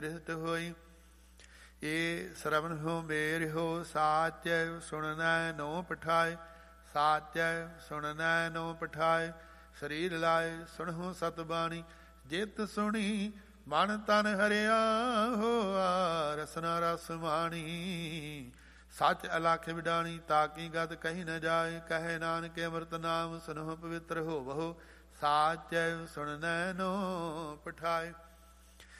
ਰਿਹਤ ਹੋਈ। ਏ ਸਰਵਨ ਹੋ ਮੇਰਿਓ ਸਾਚੈ ਸੁਣਨੈ ਨੋ ਪਠਾਏ। ਸਾਚੈ ਸੁਣਨੈ ਨੋ ਪਠਾਏ। ਸਰੀਰ ਲਾਏ ਸੁਣਹੁ ਸਤ ਬਾਣੀ। ਜਿਤ ਸੁਣੀ ਮਨ ਤਨ ਹਰਿਆ ਹੋਆ। ਰਸਨਾ ਰਸ ਮਾਣੀ ਸੱਚ ਅਲਖ ਵਿਡਾਣੀ। ਤਾਕੀ ਗਤ ਕਹੀ ਨ ਜਾਏ। ਕਹੇ ਨਾਨਕ ਅੰਮ੍ਰਿਤ ਨਾਮ ਸੁਨਹੁ ਪਵਿੱਤਰ ਹੋਵਹੁ। ਸਾਚੈ ਸੁਣਨੈ ਨੋ ਪਠਾਏ।